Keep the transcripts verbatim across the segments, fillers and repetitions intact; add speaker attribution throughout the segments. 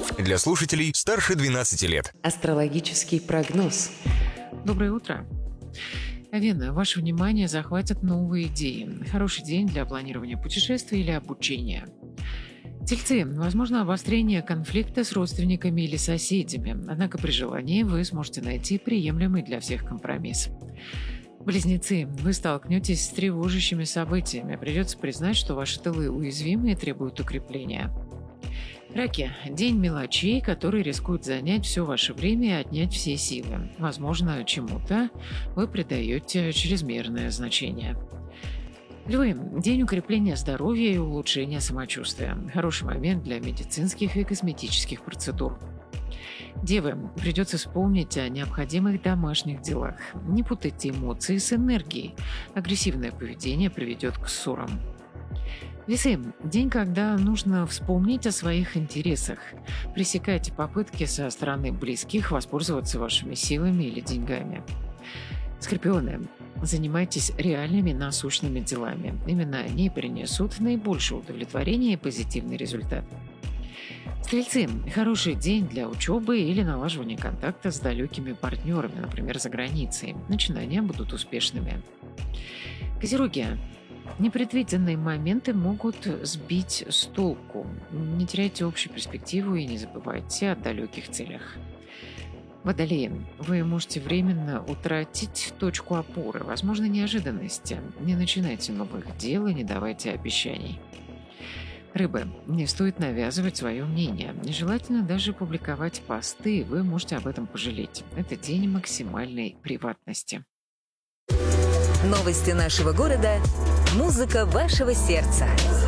Speaker 1: Для слушателей старше двенадцати лет.
Speaker 2: Астрологический прогноз.
Speaker 3: Доброе утро. Овен, ваше внимание захватят новые идеи. Хороший день для планирования путешествий или обучения. Тельцы, возможно обострение конфликта с родственниками или соседями, однако при желании вы сможете найти приемлемый для всех компромисс. Близнецы, вы столкнетесь с тревожащими событиями. Придется признать, что ваши тылы уязвимы и требуют укрепления. Раки, день мелочей, который рискует занять все ваше время и отнять все силы. Возможно, чему-то вы придаете чрезмерное значение. Львы, день укрепления здоровья и улучшения самочувствия. Хороший момент для медицинских и косметических процедур. Девы, придется вспомнить о необходимых домашних делах. Не путайте эмоции с энергией. Агрессивное поведение приведет к ссорам. Весы, день, когда нужно вспомнить о своих интересах. Пресекайте попытки со стороны близких воспользоваться вашими силами или деньгами. Скорпионы, занимайтесь реальными насущными делами. Именно они принесут наибольшее удовлетворение и позитивный результат. Стрельцы, хороший день для учебы или налаживания контакта с далекими партнерами, например, за границей. Начинания будут успешными. Козероги, непредвиденные моменты могут сбить с толку. Не теряйте общую перспективу и не забывайте о далеких целях. Водолеи, вы можете временно утратить точку опоры, возможно, неожиданности. Не начинайте новых дел и не давайте обещаний. Рыбы, не стоит навязывать свое мнение. Нежелательно даже публиковать посты, вы можете об этом пожалеть. Это день максимальной приватности.
Speaker 4: Новости нашего города. Музыка вашего сердца.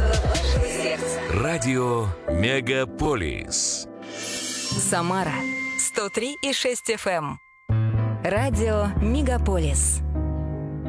Speaker 1: Радио Мегаполис.
Speaker 4: Самара. сто три и шесть эф эм. Радио Мегаполис.